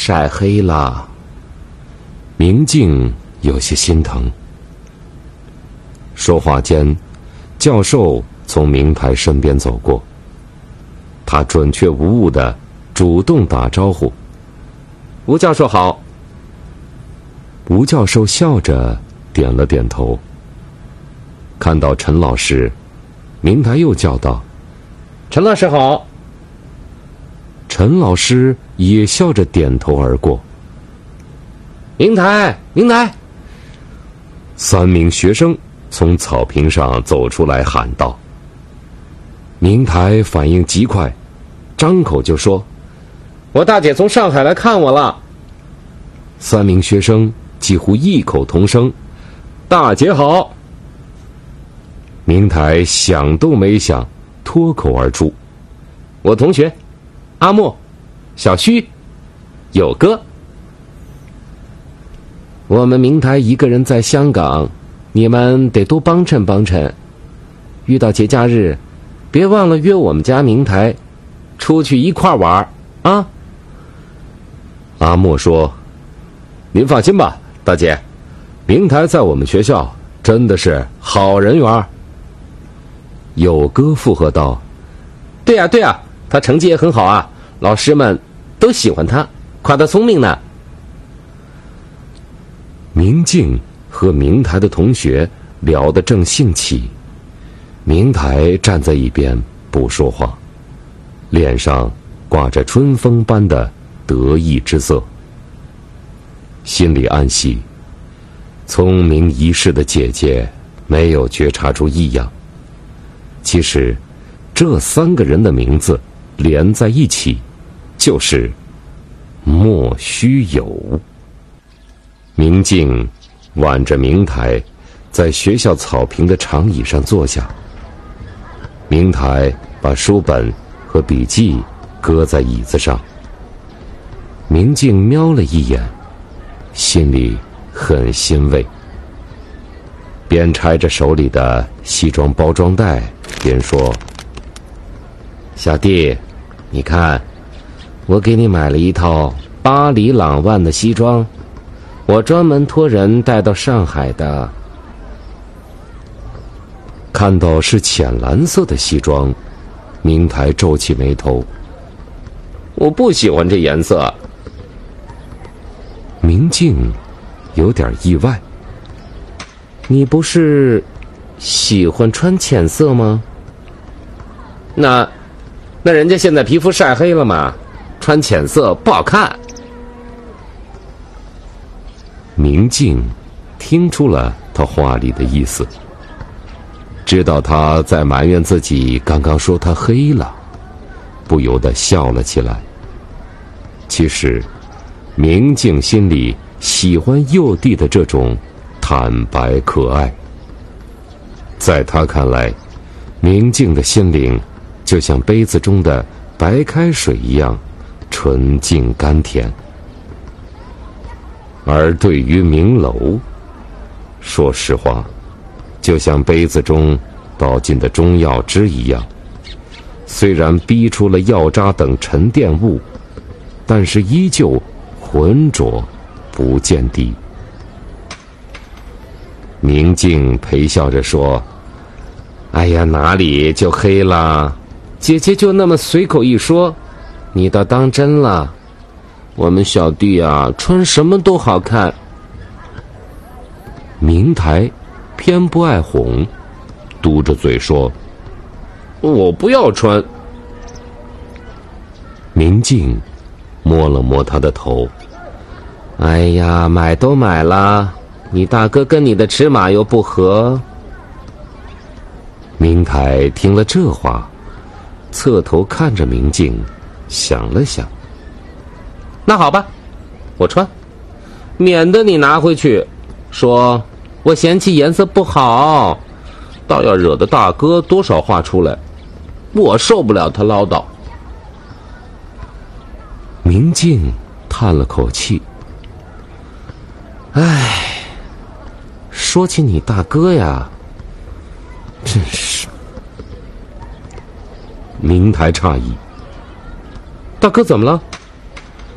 晒黑了。 明镜有些心疼。说话间，教授从明台身边走过，他准确无误地主动打招呼：“ 吴教授好。” 吴教授笑着点了点头。看到陈老师，明台又叫道：“ 陈老师好。” 陈老师也笑着点头而过。 明台，明台 ！3名学生从草坪上走出来喊道。明台反应极快，张口就说：“ 我大姐从上海来看我了。 ”3名学生几乎异口同声：“大姐好。”明台想都没想，脱口而出：“ 我同学，阿莫，小旭，友哥。我们明台一个人在香港，你们得多帮衬帮衬。遇到节假日，别忘了约我们家明台，出去一块玩啊。” 阿莫说：“您放心吧，大姐，明台在我们学校真的是好人缘。”友哥附和道：“ 对呀对呀，他成绩也很好啊，老师们都喜欢他，夸他聪明呢。” 明镜和明台的同学聊得正兴起，明台站在一边不说话，脸上挂着春风般的得意之色，心里暗喜，聪明一世的姐姐没有觉察出异样。其实这3个人的名字连在一起，就是莫须有。明镜挽着明台在学校草坪的长椅上坐下，明台把书本和笔记搁在椅子上。明镜瞄了一眼，心里很欣慰，边拆着手里的西装包装袋边说：“ 小弟，你看，我给你买了一套巴黎朗万的西装，我专门托人带到上海的。” 看到是浅蓝色的西装，明台皱起眉头：“ 我不喜欢这颜色。” 明镜有点意外：“ 你不是喜欢穿浅色吗？”那人家现在皮肤晒黑了嘛，穿浅色不好看。 明镜听出了他话里的意思，知道他在埋怨自己刚刚说他黑了，不由得笑了起来。其实明镜心里喜欢幼弟的这种坦白可爱，在他看来，明镜的心灵就像杯子中的白开水一样纯净甘甜。而对于明楼，说实话，就像杯子中倒进的中药汁一样，虽然逼出了药渣等沉淀物，但是依旧浑浊不见底。明镜陪笑着说：“哎呀，哪里就黑了？姐姐就那么随口一说，你倒当真了。我们小弟啊，穿什么都好看。”明台偏不爱哄，嘟着嘴说：“我不要穿。”明镜摸了摸他的头：“哎呀，买都买了，你大哥跟你的尺码又不合。”明台听了这话，侧头看着明镜，想了想：“那好吧，我穿，免得你拿回去说我嫌弃颜色不好，倒要惹得大哥多少话出来，我受不了他唠叨。”明镜叹了口气：“唉，说起你大哥呀，真是。”明台诧异：“大哥怎么了？